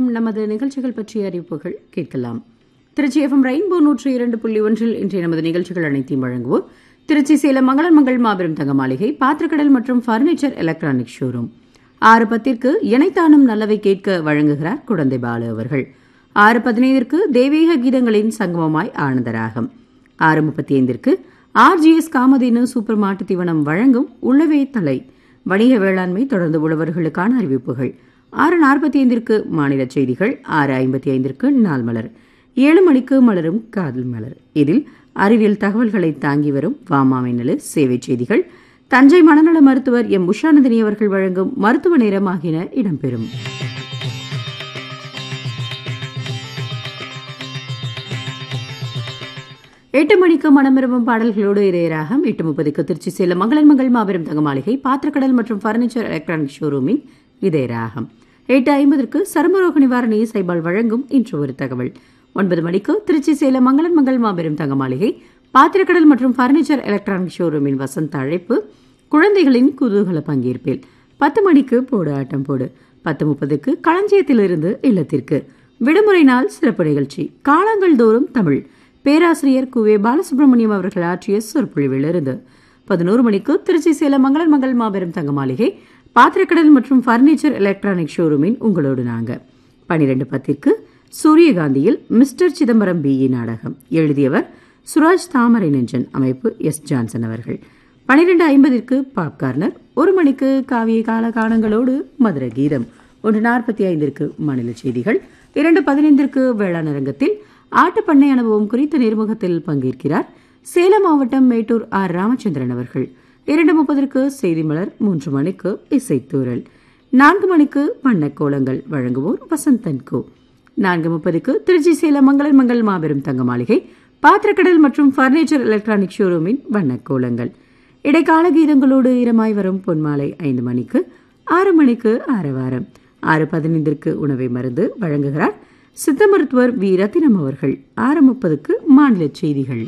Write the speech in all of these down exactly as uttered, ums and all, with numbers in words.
நமது நிகழ்ச்சிகள் பற்றிய அறிவிப்புகள் கேட்கலாம். திருச்சி எஃப்எம் ரெயின்போ நூற்றி இரண்டு புள்ளி ஒன்றில் இன்றைய நமது நிகழ்ச்சிகள் அனைத்தையும் வழங்குவோர் திருச்சி சேலம் மங்களன் மங்கள் மாபெரும் தங்க மாளிகை, பாத்திரக்கடல் மற்றும் பர்னிச்சர் எலக்ட்ரானிக் ஷோரூம். ஆறு பத்திற்கு இணைத்தானும் நல்லவை கேட்க வழங்குகிறார் குழந்தை பாலு அவர்கள். ஆறு பதினைந்திற்கு தெய்வீக கீதங்களின் சங்கமமாய் ஆனந்தராகம். ஆறு முப்பத்தி ஐந்திற்கு ஆர்ஜிஎஸ் காமதேனு சூப்பர் மாட்டு தீவனம் வழங்கும் உழவே தலை வணிக வேளாண்மை, தொடர்ந்து உழவர்களுக்கான அறிவிப்புகள். ஆறு நாற்பத்தி ஐந்திற்கு மாநில செய்திகள். ஆறு ஐம்பத்தி ஐந்திற்கு நாள் மலர். ஏழு மணிக்கு மலரும் காதல் மலர். இதில் அறிவியல் தகவல்களை தாங்கி வரும் வாமாமை நில சேவை செய்திகள், தஞ்சை மனநல மருத்துவர் எம் உஷாநந்தினி அவர்கள் வழங்கும் மருத்துவ நேரம் ஆகியன இடம்பெறும். எட்டு மணிக்கு மனம் விரும்பும் பாடல்களோடு இடையராகம். எட்டு முப்பதுக்கு திருச்சி சேலம் மங்களன் மங்கள் மாபெரும் தங்க மாளிகை, பாத்திரக்கடல் மற்றும் பர்னிச்சர் எலக்ட்ரானிக் ஷோரூமின் இதயராகம். எட்டு ஐம்பதற்கு சருமரோக நிவாரணி சைபால் வழங்கும் இன்று ஒரு தகவல். ஒன்பது மணிக்கு திருச்சி சேலம் மங்களன் மங்கள் மாபெரும் தங்க மாளிகை, பாத்திரக்கடல் மற்றும் பர்னிச்சர் எலக்ட்ரானிக் ஷோரூமின் வசந்த அழைப்பு, குழந்தைகளின் குதூகல பங்கேற்பில். பத்து மணிக்கு போடு ஆட்டம் போடு. பத்து முப்பதுக்கு களஞ்சியத்திலிருந்து இல்லத்திற்கு விடுமுறை நாள் சிறப்பு நிகழ்ச்சி காலங்கள் தோறும் தமிழ், பேராசிரியர் குவே பாலசுப்ரமணியம் அவர்கள் ஆற்றிய சொற்பொழிவிலிருந்து. பதினோரு மணிக்கு திருச்சி சேலம் மங்களன் மங்கள் மாபெரும் தங்க மாளிகை, பாத்திரக்கடல் மற்றும் பர்னிச்சர் எலக்ட்ரானிக் ஷோரூமின் உங்களோடு நாங்க. பனிரெண்டு பத்திற்கு சூரியகாந்தியில் மிஸ்டர் சிதம்பரம் பிஇ நாடகம். எழுதியவர் சுராஜ் தாமரை நெஞ்சன், அமைப்பு எஸ் ஜான்சன் அவர்கள். பனிரெண்டு ஐம்பதிற்கு பாப்கார்னர். ஒரு மணிக்கு காவிய கால காணங்களோடு மதுர கீதம். ஒன்று நாற்பத்தி ஐந்திற்கு மாநில செய்திகள். இரண்டு பதினைந்திற்கு வேளாண் அரங்கத்தில் ஆட்டுப்பண்ணை அனுபவம் குறித்த நேர்முகத்தில் பங்கேற்கிறார் சேலம் மாவட்டம் மேட்டூர் ஆர் ராமச்சந்திரன் அவர்கள். இரண்டு முப்பதற்கு செய்தி மலர். மூன்று மணிக்கு இசைத்தூரல். நான்கு மணிக்கு வண்ணக்கோலங்கள் வழங்குவோர் வசந்தன் கோ. நான்கு முப்பதுக்கு திருச்சி சேலம் மங்களன் மங்கள் மாபெரும் தங்க மாளிகை, பாத்திரக்கடல் மற்றும் பர்னிச்சர் எலக்ட்ரானிக் ஷோரூமின் வண்ணக்கோலங்கள். இடைக்கால கீதங்களோடு இரமாய் வரும் பொன்மாலை. ஐந்து மணிக்கு ஆறு மணிக்கு ஆரவாரம். ஆறு பதினைந்திற்கு உணவை மருந்து வழங்குகிறார் சித்த மருத்துவர் வி ரத்தினம் அவர்கள். ஆறு முப்பதுக்கு மாநில செய்திகள்.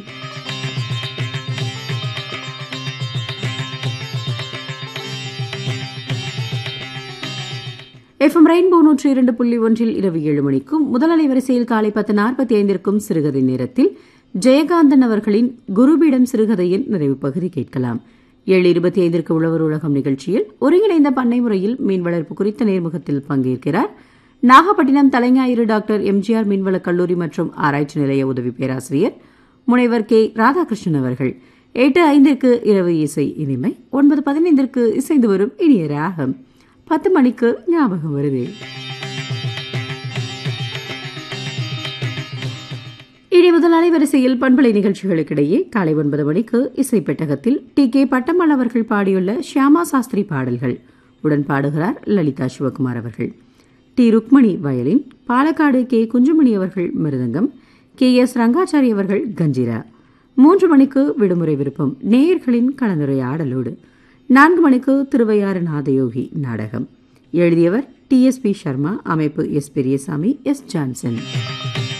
எஃப்எம் ரெயின்போ நூற்றி இரண்டு புள்ளி ஒன்றில் இரவு ஏழு மணிக்கும் முதல் அலைவரிசையில் காலை பத்து நாற்பத்தி ஐந்திற்கும் சிறுகதை நேரத்தில் ஜெயகாந்தன் அவர்களின் குருபீடம் சிறுகதையின் நிறைவு பகுதி கேட்கலாம். ஏழு இருபத்தி ஐந்திற்கு உழவர் உலகம் நிகழ்ச்சியில் ஒருங்கிணைந்த பண்ணை முறையில் மீன் வளர்ப்பு குறித்த நேர்முகத்தில் பங்கேற்கிறார் நாகப்பட்டினம் தலைஞாயிறு டாக்டர் எம்ஜிஆர் மீன்வள கல்லூரி மற்றும் ஆராய்ச்சி நிலைய உதவி பேராசிரியர் முனைவர் கே ராதாகிருஷ்ணன் அவர்கள். எட்டு ஐந்திற்கு இரவு இசை இனிமை. ஒன்பது பதினைந்திற்கு இசைந்து வரும் இனிய ராகம். பத்து மணிக்கு ஞாபகம் வருது. இனி முதல் அலைவரிசையில் பண்பலை நிகழ்ச்சிகளுக்கிடையே காலை ஒன்பது மணிக்கு இசை பெட்டகத்தில் டி கே பட்டம்மாள் அவர்கள் பாடியுள்ள ஷியாமா சாஸ்திரி பாடல்கள். உடன் பாடுகிறார் லலிதா சிவகுமார் அவர்கள். D Rukmani violin, Palakkad K Kunjumani அவர்கள் மிருதங்கம், கே எஸ் ரங்காச்சாரி அவர்கள் கஞ்சிரா. மூன்று மணிக்கு விடுமுறை விருப்பம் நேயர்களின் கலந்துரையாடலோடு. நான்கு மணிக்கு திருவையாறு நாதயோகி நாடகம். எழுதியவர் டி எஸ் பி சர்மா, அமைப்பு எஸ் பெரியசாமி, எஸ் ஜான்சன்.